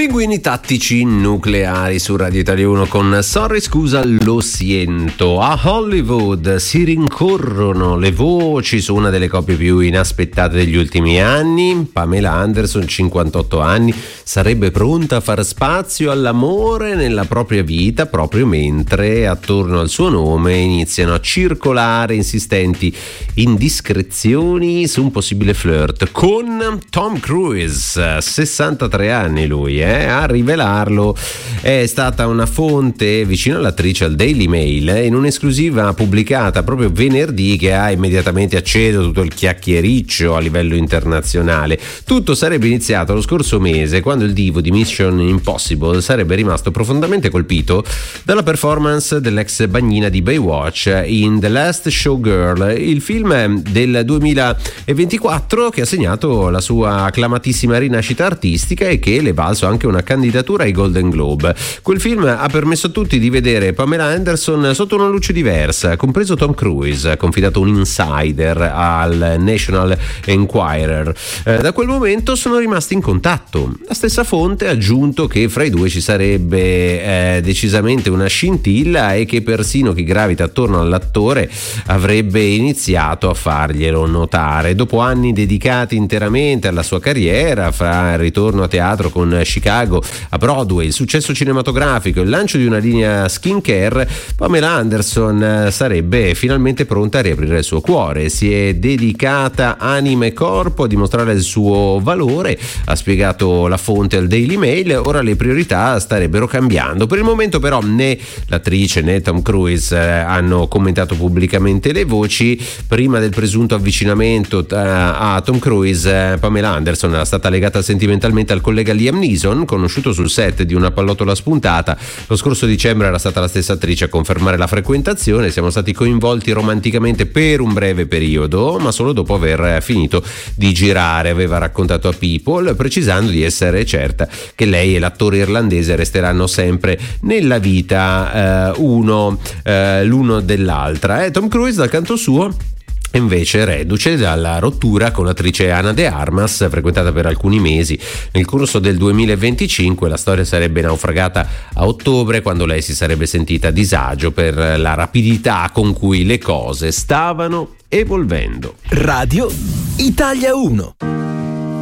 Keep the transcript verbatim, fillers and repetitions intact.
Pinguini tattici nucleari su Radio Italia uno con Sorry scusa lo siento. A Hollywood si rincorrono le voci su una delle coppie più inaspettate degli ultimi anni. Pamela Anderson, cinquantotto anni, sarebbe pronta a far spazio all'amore nella propria vita proprio mentre attorno al suo nome iniziano a circolare insistenti indiscrezioni su un possibile flirt con Tom Cruise, sessantatré anni lui, eh? A rivelarlo è stata una fonte vicino all'attrice al Daily Mail in un'esclusiva pubblicata proprio venerdì che ha immediatamente acceso tutto il chiacchiericcio a livello internazionale. Tutto sarebbe iniziato lo scorso mese quando il divo di Mission Impossible sarebbe rimasto profondamente colpito dalla performance dell'ex bagnina di Baywatch in The Last Showgirl, il film del duemilaventiquattro che ha segnato la sua acclamatissima rinascita artistica e che le è valso anche una candidatura ai Golden Globe. Quel film ha permesso a tutti di vedere Pamela Anderson sotto una luce diversa, compreso Tom Cruise, ha confidato un insider al National Enquirer. Eh, da quel momento sono rimasti in contatto. La stessa fonte ha aggiunto che fra i due ci sarebbe eh, decisamente una scintilla e che persino chi gravita attorno all'attore avrebbe iniziato a farglielo notare. Dopo anni dedicati interamente alla sua carriera, fra il ritorno a teatro con Chicago, a Broadway, il successo cinematografico e il lancio di una linea skincare, Pamela Anderson sarebbe finalmente pronta a riaprire il suo cuore. Si è dedicata anima e corpo a dimostrare il suo valore, ha spiegato la fonte al Daily Mail. Ora le priorità starebbero cambiando. Per il momento però né l'attrice né Tom Cruise hanno commentato pubblicamente le voci. Prima del presunto avvicinamento a Tom Cruise, Pamela Anderson era stata legata sentimentalmente al collega Liam Neeson, conosciuto sul set di Una pallottola spuntata. Lo scorso dicembre era stata la stessa attrice a confermare la frequentazione. Siamo stati coinvolti romanticamente per un breve periodo, ma solo dopo aver finito di girare, aveva raccontato a People, precisando di essere certa che lei e l'attore irlandese resteranno sempre nella vita eh, uno eh, l'uno dell'altra. E Tom Cruise dal canto suo invece reduce dalla rottura con l'attrice Ana de Armas, frequentata per alcuni mesi. Nel corso del duemilaventicinque la storia sarebbe naufragata a ottobre, quando lei si sarebbe sentita a disagio per la rapidità con cui le cose stavano evolvendo. Radio Italia uno.